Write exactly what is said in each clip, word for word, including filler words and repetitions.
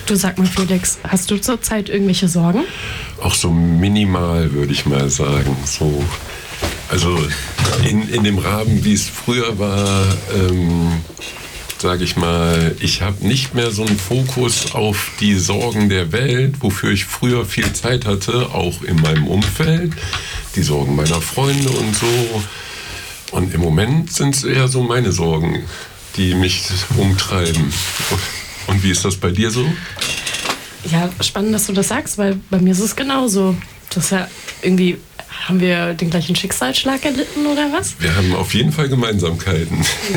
Du, sag mal, Felix, hast du zurzeit irgendwelche Sorgen? Auch so minimal, würde ich mal sagen. So, also in, in dem Rahmen, wie es früher war, ähm, sage ich mal, ich habe nicht mehr so einen Fokus auf die Sorgen der Welt, wofür ich früher viel Zeit hatte, auch in meinem Umfeld, die Sorgen meiner Freunde und so. Und im Moment sind es eher so meine Sorgen, die mich umtreiben. Und wie ist das bei dir so? Ja, spannend, dass du das sagst, weil bei mir ist es genauso. Das ist ja irgendwie, haben wir den gleichen Schicksalsschlag erlitten oder was? Wir haben auf jeden Fall Gemeinsamkeiten.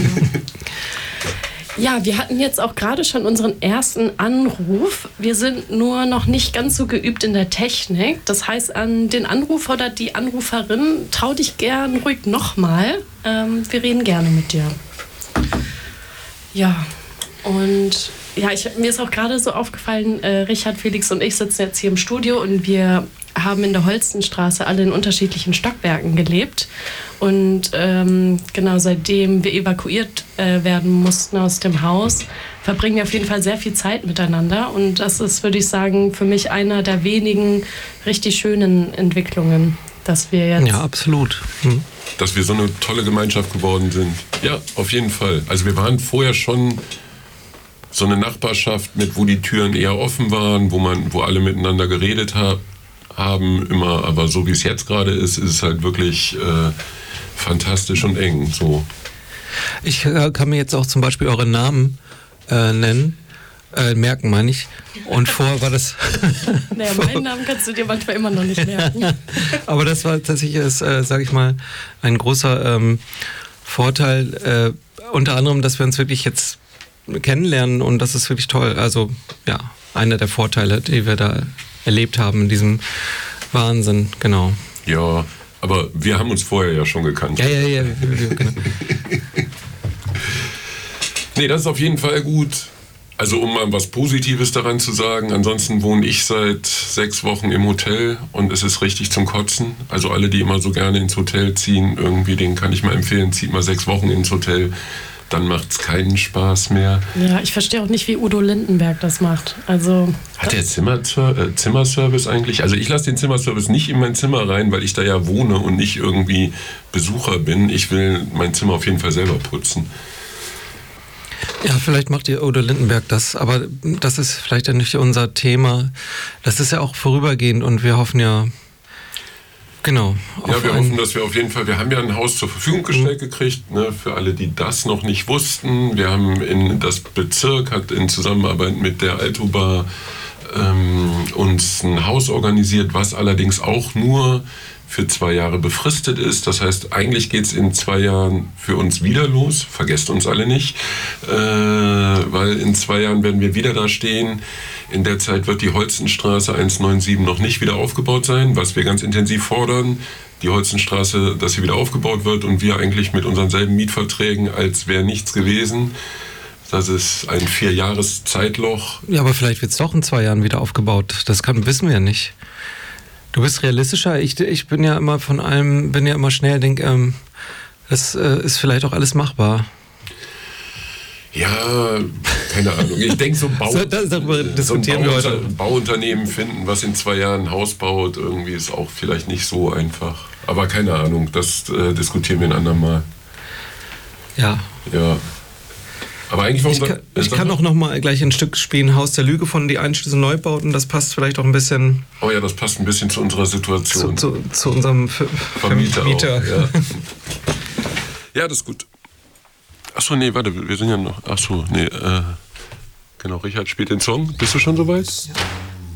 Ja, wir hatten jetzt auch gerade schon unseren ersten Anruf. Wir sind nur noch nicht ganz so geübt in der Technik. Das heißt, an den Anrufer oder die Anruferin, trau dich gern ruhig nochmal. Ähm, wir reden gerne mit dir. Ja, und ja, ich, mir ist auch gerade so aufgefallen, äh, Richard, Felix und ich sitzen jetzt hier im Studio und wir haben in der Holstenstraße alle in unterschiedlichen Stockwerken gelebt. Und ähm, genau, seitdem wir evakuiert äh, werden mussten aus dem Haus, verbringen wir auf jeden Fall sehr viel Zeit miteinander. Und das ist, würde ich sagen, für mich einer der wenigen richtig schönen Entwicklungen, dass wir jetzt... Ja, absolut. Hm. Dass wir so eine tolle Gemeinschaft geworden sind. Ja, auf jeden Fall. Also wir waren vorher schon so eine Nachbarschaft, mit wo die Türen eher offen waren, wo man, wo alle miteinander geredet ha- haben, immer. Aber so wie es jetzt gerade ist, ist es halt wirklich äh, fantastisch und eng. So. Ich äh, kann mir jetzt auch zum Beispiel eure Namen äh, nennen. Äh, merken, meine ich. Und vorher war das... Naja, meinen Namen kannst du dir manchmal immer noch nicht merken. Aber das war tatsächlich, äh, sage ich mal, ein großer ähm, Vorteil. Äh, unter anderem, dass wir uns wirklich jetzt kennenlernen und das ist wirklich toll. Also ja, einer der Vorteile, die wir da erlebt haben in diesem Wahnsinn, genau. Ja, aber wir haben uns vorher ja schon gekannt. Ja, ja, ja. Genau. Nee, das ist auf jeden Fall gut. Also um mal was Positives daran zu sagen, ansonsten wohne ich seit sechs Wochen im Hotel und es ist richtig zum Kotzen. Also alle, die immer so gerne ins Hotel ziehen, irgendwie, den kann ich mal empfehlen, zieht mal sechs Wochen ins Hotel, dann macht es keinen Spaß mehr. Ja, ich verstehe auch nicht, wie Udo Lindenberg das macht. Also hat der Zimmer, äh, Zimmerservice eigentlich? Also ich lasse den Zimmerservice nicht in mein Zimmer rein, weil ich da ja wohne und nicht irgendwie Besucher bin. Ich will mein Zimmer auf jeden Fall selber putzen. Ja, vielleicht macht ihr Udo Lindenberg das, aber das ist vielleicht ja nicht unser Thema. Das ist ja auch vorübergehend und wir hoffen ja, genau. Ja, wir hoffen, dass wir auf jeden Fall, wir haben ja ein Haus zur Verfügung gestellt mhm. gekriegt, ne, für alle, die das noch nicht wussten. Wir haben in das Bezirk, hat in Zusammenarbeit mit der Altobar ähm, uns ein Haus organisiert, was allerdings auch nur für zwei Jahre befristet ist. Das heißt, eigentlich geht es in zwei Jahren für uns wieder los. Vergesst uns alle nicht, äh, weil in zwei Jahren werden wir wieder da stehen. In der Zeit wird die Holstenstraße hundertsiebenundneunzig noch nicht wieder aufgebaut sein, was wir ganz intensiv fordern. Die Holstenstraße, dass sie wieder aufgebaut wird und wir eigentlich mit unseren selben Mietverträgen, als wäre nichts gewesen. Das ist ein Vierjahres-Zeitloch. Ja, aber vielleicht wird es doch in zwei Jahren wieder aufgebaut. Das kann, wissen wir ja nicht. Du bist realistischer. Ich, ich bin ja immer von allem, bin ja immer schnell, denke, ähm, das äh, ist vielleicht auch alles machbar. Ja, keine Ahnung. Ich denke, so, Bau, so, das, darüber diskutieren so ein wir heute. Bauunternehmen finden, was in zwei Jahren ein Haus baut, irgendwie ist auch vielleicht nicht so einfach. Aber keine Ahnung, das äh, diskutieren wir ein andermal. Ja. Ja. Aber eigentlich ich kann, ich kann auch noch mal gleich ein Stück spielen, Haus der Lüge von Die Einschlüsse Neubauten. Das passt vielleicht auch ein bisschen... Oh ja, das passt ein bisschen zu unserer Situation. Zu, zu, zu unserem F- Vermieter. Vermieter. Auch, ja. Ja, das ist gut. Achso, nee, warte, wir sind ja noch... Achso, nee, äh... Genau, Richard spielt den Song. Bist du schon soweit? Ja.